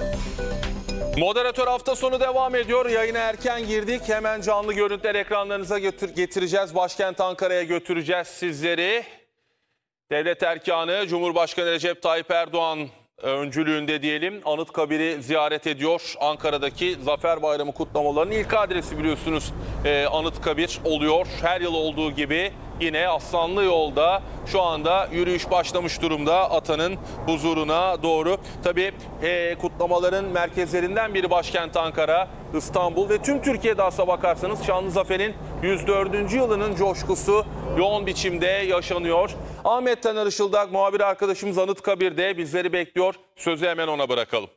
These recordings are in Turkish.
Moderatör hafta sonu devam ediyor. Yayına erken girdik. Hemen canlı görüntüler ekranlarınıza getireceğiz. Başkent Ankara'ya götüreceğiz sizleri. Devlet erkanı Cumhurbaşkanı Recep Tayyip Erdoğan öncülüğünde diyelim Anıtkabir'i ziyaret ediyor. Ankara'daki Zafer Bayramı kutlamalarının ilk adresi biliyorsunuz Anıtkabir oluyor. Her yıl olduğu gibi yine Aslanlı Yol'da şu anda yürüyüş başlamış durumda atanın huzuruna doğru. Tabii kutlamaların merkezlerinden biri başkent Ankara, İstanbul ve tüm Türkiye'de aslına bakarsanız Şanlızafer'in 104. yılının coşkusu yoğun biçimde yaşanıyor. Ahmet Taner Işıldak muhabir arkadaşımız Anıtkabir'de bizleri bekliyor. Sözü hemen ona bırakalım.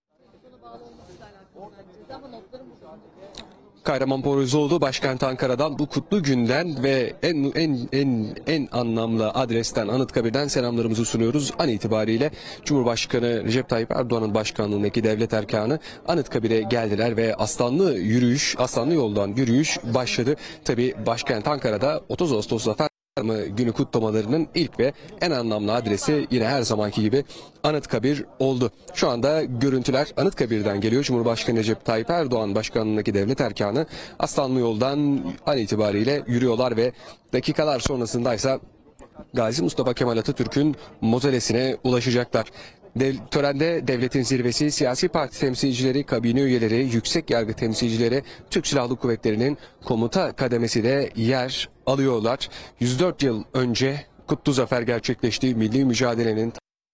Kahramanmaraşoğlu başkent Ankara'dan bu kutlu günden ve en anlamlı adresten Anıtkabir'den selamlarımızı sunuyoruz. An itibariyle Cumhurbaşkanı Recep Tayyip Erdoğan'ın başkanlığındaki devlet erkanı Anıtkabir'e geldiler ve Aslanlı Yol'dan yürüyüş başladı. Tabii başkent Ankara'da 30 Ağustos Zafer günü kutlamalarının ilk ve en anlamlı adresi yine her zamanki gibi Anıtkabir oldu. Şu anda görüntüler Anıtkabir'den geliyor. Cumhurbaşkanı Recep Tayyip Erdoğan başkanlığındaki devlet erkanı Aslanlı Yol'dan an itibariyle yürüyorlar ve dakikalar sonrasındaysa Gazi Mustafa Kemal Atatürk'ün mozolesine ulaşacaklar. Törende devletin zirvesi, siyasi parti temsilcileri, kabine üyeleri, yüksek yargı temsilcileri, Türk Silahlı Kuvvetleri'nin komuta kademesi de yer alıyorlar. 104 yıl önce kutlu zafer gerçekleşti. Milli mücadelenin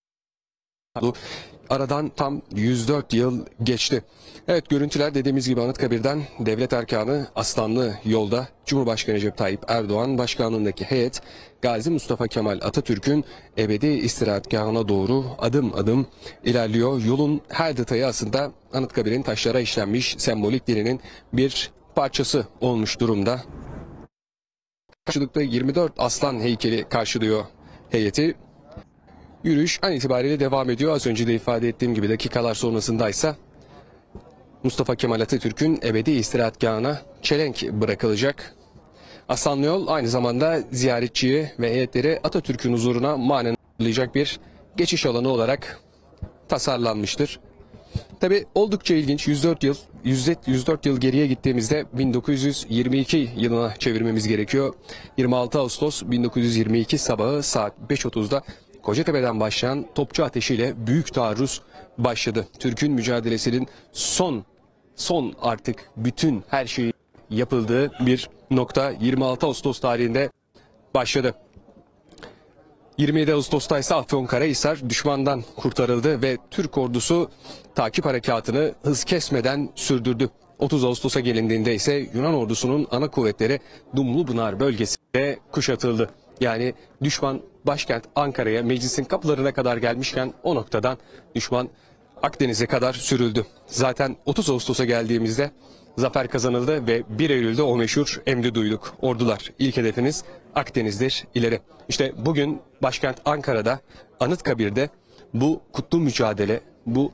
aradan tam 104 yıl geçti. Evet, görüntüler dediğimiz gibi Anıtkabir'den devlet erkanı Aslanlı Yol'da Cumhurbaşkanı Recep Tayyip Erdoğan başkanlığındaki heyet Gazi Mustafa Kemal Atatürk'ün ebedi istirahatgahına doğru adım adım ilerliyor. Yolun her detayı aslında Anıtkabir'in taşlara işlenmiş sembolik dilinin bir parçası olmuş durumda. Karşılıklı 24 aslan heykeli karşılıyor heyeti. Yürüyüş an itibariyle devam ediyor. Az önce de ifade ettiğim gibi dakikalar sonrasındaysa Mustafa Kemal Atatürk'ün ebedi istirahatgahına çelenk bırakılacak. Aslanlı Yol aynı zamanda ziyaretçiyi ve heyetleri Atatürk'ün huzuruna manen ağırlayacak bir geçiş alanı olarak tasarlanmıştır. Tabii oldukça ilginç. 104 yıl geriye gittiğimizde 1922 yılına çevirmemiz gerekiyor. 26 Ağustos 1922 sabahı saat 5.30'da Kocatepe'den başlayan topçu ateşiyle büyük taarruz başladı. Türk'ün mücadelesinin son artık bütün her şeyi yapıldığı bir nokta 26 Ağustos tarihinde başladı. 27 Ağustos'ta ise Afyonkarahisar düşmandan kurtarıldı ve Türk ordusu takip harekatını hız kesmeden sürdürdü. 30 Ağustos'a gelindiğinde ise Yunan ordusunun ana kuvvetleri Dumlupınar bölgesinde kuşatıldı. Yani düşman başkent Ankara'ya, meclisin kapılarına kadar gelmişken o noktadan düşman Akdeniz'e kadar sürüldü. Zaten 30 Ağustos'a geldiğimizde zafer kazanıldı ve 1 Eylül'de o meşhur emri duyduk. Ordular, ilk hedefiniz Akdeniz'dir, ileri. İşte bugün başkent Ankara'da, Anıtkabir'de bu kutlu mücadele, bu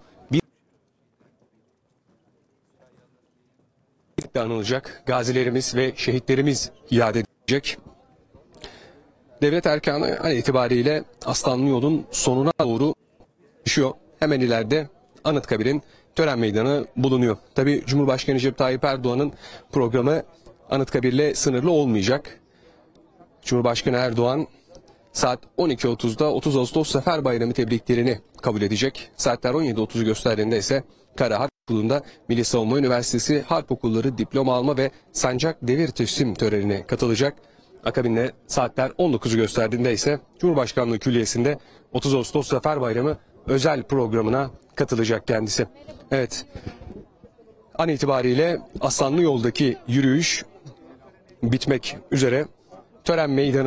bir anılacak. Gazilerimiz ve şehitlerimiz yad edilecek. Devlet erkanı an itibariyle Aslanlı Yol'un sonuna doğru düşüyor. Hemen ileride Anıtkabir'in tören meydanı bulunuyor. Tabii Cumhurbaşkanı Recep Tayyip Erdoğan'ın programı Anıtkabir'le sınırlı olmayacak. Cumhurbaşkanı Erdoğan saat 12.30'da 30 Ağustos Zafer Bayramı tebriklerini kabul edecek. Saatler 17.30'u gösterdiğinde ise Kara Harp Okulu'nda Milli Savunma Üniversitesi Harp Okulları diploma alma ve sancak devir teslim törenine katılacak. Akabinde saatler 19'u gösterdiğinde ise Cumhurbaşkanlığı Külliyesi'nde 30 Ağustos Zafer Bayramı özel programına katılacak kendisi. Evet, an itibariyle Aslanlı Yol'daki yürüyüş bitmek üzere. Tören meydanı